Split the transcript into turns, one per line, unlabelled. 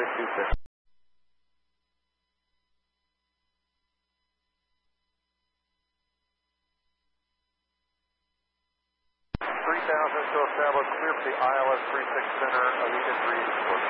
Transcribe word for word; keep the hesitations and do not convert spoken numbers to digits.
six two six. three thousand to establish clear for the I L S three six center, Alita three eighty-four.